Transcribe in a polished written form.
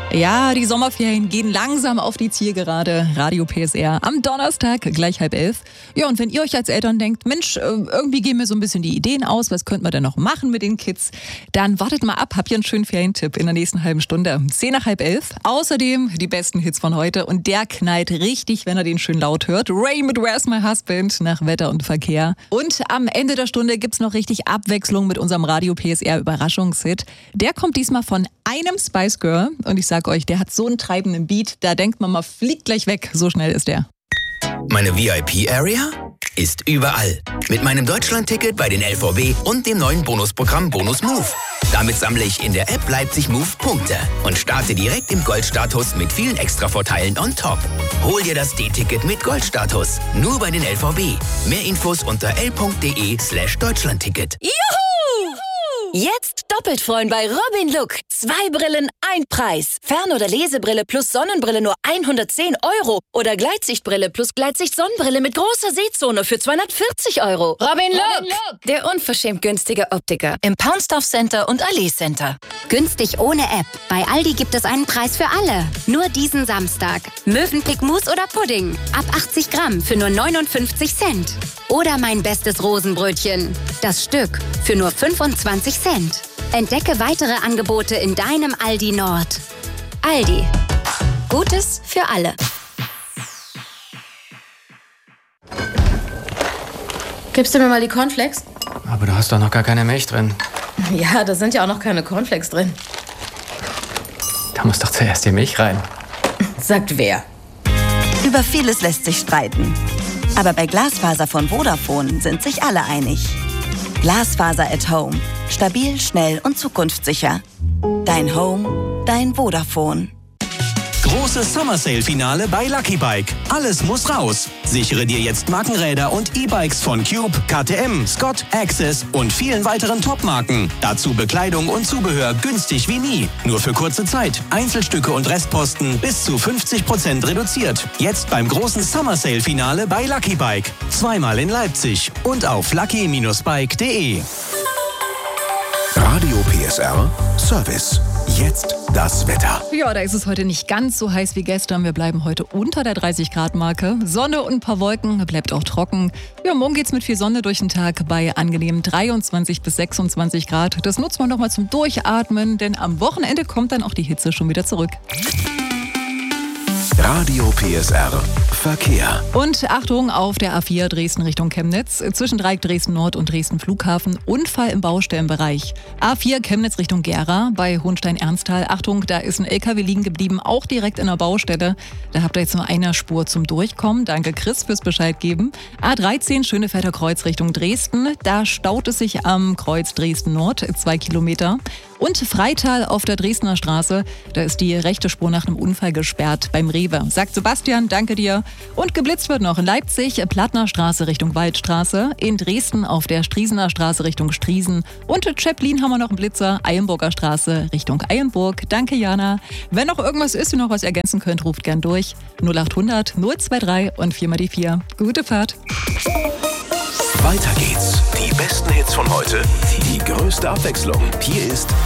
Ja, die Sommerferien gehen langsam auf die Zielgerade. Radio PSR am Donnerstag, gleich 10:30. Ja, und wenn ihr euch als Eltern denkt, Mensch, irgendwie gehen mir so ein bisschen die Ideen aus, was könnte man denn noch machen mit den Kids? Dann wartet mal ab, habt ihr einen schönen Ferientipp in der nächsten halben Stunde. 10 nach 10:30. Außerdem die besten Hits von heute und der knallt richtig, wenn ihr den schön laut hört. Ray mit Where's My Husband nach Wetter und Verkehr. Und am Ende der Stunde gibt's noch richtig Abwechslung mit unserem Radio PSR Überraschungshit. Der kommt diesmal von einem Spice Girl und ich sag euch, der hat so einen treibenden Beat, da denkt man mal, fliegt gleich weg, so schnell ist der. Meine VIP-Area ist überall. Mit meinem Deutschland-Ticket bei den LVB und dem neuen Bonusprogramm Bonus Move. Damit sammle ich in der App Leipzig Move Punkte und starte direkt im Goldstatus mit vielen Extra-Vorteilen on top. Hol dir das D-Ticket mit Goldstatus. Nur bei den LVB. Mehr Infos unter l.de/Deutschlandticket. Juhu! Jetzt doppelt freuen bei Robin Look. 2 Brillen, ein Preis. Fern- oder Lesebrille plus Sonnenbrille nur 110 €. Oder Gleitsichtbrille plus Gleitsicht-Sonnenbrille mit großer Sehzone für 240 €. Robin Look, der unverschämt günstige Optiker im Poundstuff Center und Allee Center. Günstig ohne App. Bei Aldi gibt es einen Preis für alle. Nur diesen Samstag. Mövenpick Mousse oder Pudding. Ab 80 Gramm für nur 59 Cent. Oder mein bestes Rosenbrötchen. Das Stück für nur 25 Cent. Entdecke weitere Angebote in deinem Aldi Nord. Aldi. Gutes für alle. Gibst du mir mal die Cornflakes? Aber du hast doch noch gar keine Milch drin. Ja, da sind ja auch noch keine Cornflakes drin. Da muss doch zuerst die Milch rein. Sagt wer? Über vieles lässt sich streiten. Aber bei Glasfaser von Vodafone sind sich alle einig. Glasfaser at Home. Stabil, schnell und zukunftssicher. Dein Home, dein Vodafone. Großes Summer Sale Finale bei Lucky Bike. Alles muss raus. Sichere dir jetzt Markenräder und E-Bikes von Cube, KTM, Scott, Access und vielen weiteren Top-Marken. Dazu Bekleidung und Zubehör günstig wie nie. Nur für kurze Zeit. Einzelstücke und Restposten bis zu 50% reduziert. Jetzt beim großen Summer Sale Finale bei Lucky Bike. Zweimal in Leipzig und auf lucky-bike.de. Radio PSR Service. Jetzt das Wetter. Ja, da ist es heute nicht ganz so heiß wie gestern. Wir bleiben heute unter der 30-Grad-Marke. Sonne und ein paar Wolken, bleibt auch trocken. Ja, morgen geht's mit viel Sonne durch den Tag bei angenehmen 23 bis 26 Grad. Das nutzt man nochmal zum Durchatmen, denn am Wochenende kommt dann auch die Hitze schon wieder zurück. Radio PSR Verkehr. Und Achtung, auf der A4 Dresden Richtung Chemnitz, zwischen Dreieck Dresden Nord und Dresden Flughafen, Unfall im Baustellenbereich. A4 Chemnitz Richtung Gera bei Hohenstein-Ernsthal. Achtung, da ist ein LKW liegen geblieben, auch direkt in der Baustelle. Da habt ihr jetzt nur eine Spur zum Durchkommen. Danke Chris fürs Bescheid geben. A13 Schönefelder Kreuz Richtung Dresden. Da staut es sich am Kreuz Dresden Nord, 2 Kilometer. Und Freital auf der Dresdner Straße, da ist die rechte Spur nach einem Unfall gesperrt beim Rewe. Sagt Sebastian, danke dir. Und geblitzt wird noch in Leipzig, Plattner Straße Richtung Waldstraße, in Dresden auf der Striesener Straße Richtung Striesen und in Zeppelin haben wir noch einen Blitzer, Eilenburger Straße Richtung Eilenburg. Danke Jana. Wenn noch irgendwas ist, ihr noch was ergänzen könnt, ruft gern durch. 0800 023 und 4 mal die 4. Gute Fahrt. Weiter geht's. Die besten Hits von heute, die größte Abwechslung. Hier ist